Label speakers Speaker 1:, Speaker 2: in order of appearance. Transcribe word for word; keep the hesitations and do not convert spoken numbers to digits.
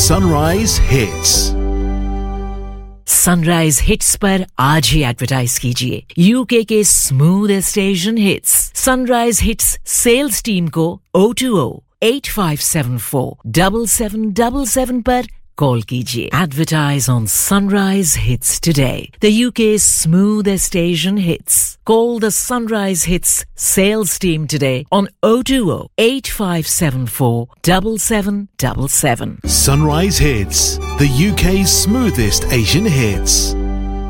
Speaker 1: Sunrise Hits.
Speaker 2: Sunrise hits पर आज ही advertise कीजिए यूके के smoothest Asian hits sunrise hits sales team को O two O eight five seven four seven seven seven seven पर call कीजिए advertise on sunrise hits today the UK smoothest Asian hits call the sunrise hits sales team today on O two O eight five seven four seven seven seven seven
Speaker 1: Sunrise Hits, the U K's smoothest Asian hits.